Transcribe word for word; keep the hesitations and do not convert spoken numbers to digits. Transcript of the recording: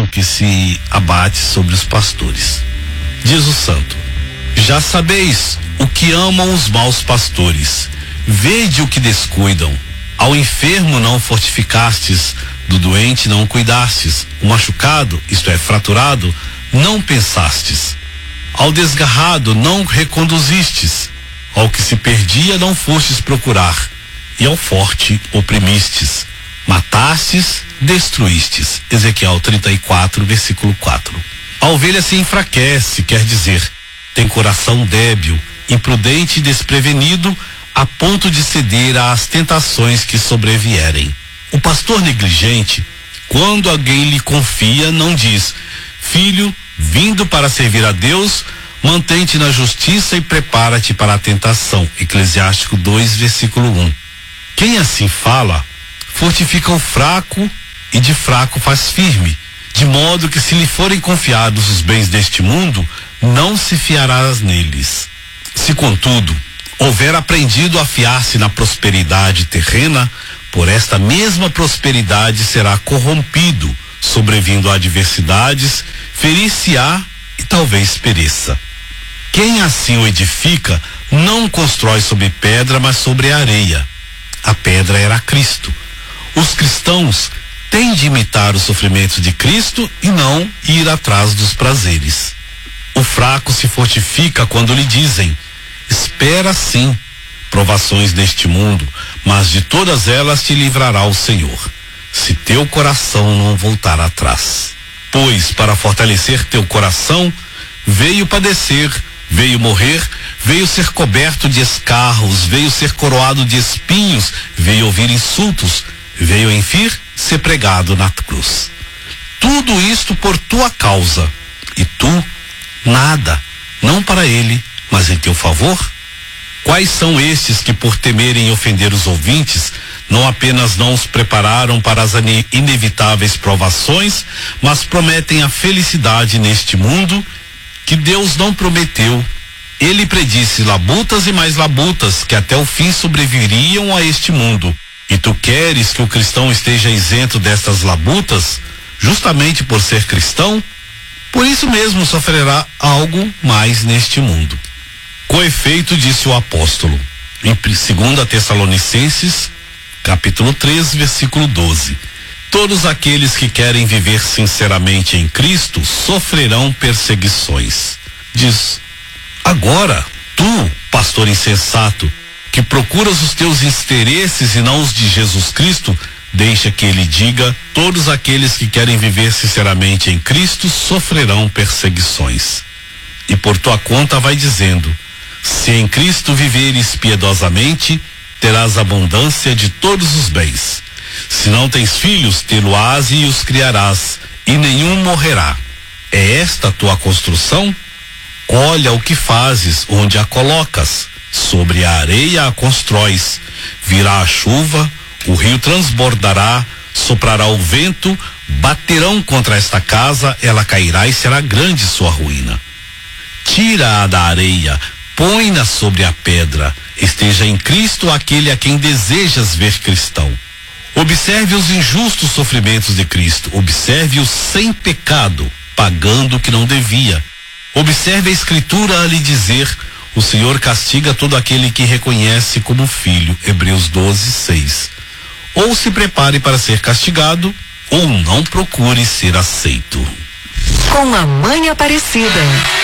maldição que se abate sobre os pastores. Diz o santo: já sabeis o que amam os maus pastores, vede o que descuidam. Ao enfermo não fortificastes, do doente não cuidastes, o machucado, isto é, fraturado, não pensastes. Ao desgarrado não reconduzistes, ao que se perdia não fostes procurar, e ao forte oprimistes. Matastes, destruístes. Ezequiel trinta e quatro, versículo quatro. A ovelha se enfraquece, quer dizer, tem coração débil, imprudente e desprevenido, a ponto de ceder às tentações que sobrevierem. O pastor negligente, quando alguém lhe confia, não diz: filho, vindo para servir a Deus, mantém-te na justiça e prepara-te para a tentação. Eclesiástico dois, versículo um. Quem assim fala, fortifica o fraco e de fraco faz firme, de modo que, se lhe forem confiados os bens deste mundo, não se fiarás neles. Se, contudo, houver aprendido a fiar-se na prosperidade terrena, por esta mesma prosperidade será corrompido, sobrevindo a adversidades, ferir-se-á e talvez pereça. Quem assim o edifica, não constrói sobre pedra, mas sobre areia. A pedra era Cristo. Os cristãos têm de imitar os sofrimentos de Cristo e não ir atrás dos prazeres. O fraco se fortifica quando lhe dizem: espera sim provações neste mundo, mas de todas elas te livrará o Senhor, se teu coração não voltar atrás. Pois para fortalecer teu coração veio padecer, veio morrer, veio ser coberto de escarros, veio ser coroado de espinhos, veio ouvir insultos, veio enfim ser pregado na cruz. Tudo isto por tua causa, e tu nada, não para ele, mas em teu favor. Quais são estes que, por temerem ofender os ouvintes, não apenas não os prepararam para as inevitáveis provações, mas prometem a felicidade neste mundo que Deus não prometeu? Ele predisse labutas e mais labutas que até o fim sobreviveriam a este mundo. E tu queres que o cristão esteja isento destas labutas, justamente por ser cristão? Por isso mesmo sofrerá algo mais neste mundo. Com efeito, disse o apóstolo, em segunda Tessalonicenses, capítulo três, versículo doze: todos aqueles que querem viver sinceramente em Cristo sofrerão perseguições. Diz: agora, tu, pastor insensato, que procuras os teus interesses e não os de Jesus Cristo, deixa que ele diga: todos aqueles que querem viver sinceramente em Cristo sofrerão perseguições. E por tua conta vai dizendo: se em Cristo viveres piedosamente, terás abundância de todos os bens. Se não tens filhos, tê-lo-ás e os criarás, e nenhum morrerá. É esta a tua construção? Olha o que fazes, onde a colocas. Sobre a areia a constróis. Virá a chuva, o rio transbordará, soprará o vento, baterão contra esta casa, ela cairá e será grande sua ruína. Tira-a da areia, põe-na sobre a pedra. Esteja em Cristo aquele a quem desejas ver cristão. Observe os injustos sofrimentos de Cristo. Observe-os sem pecado, pagando o que não devia. Observe a Escritura a lhe dizer: o Senhor castiga todo aquele que reconhece como filho. Hebreus doze, seis. Ou se prepare para ser castigado, ou não procure ser aceito. Com a Mãe Aparecida.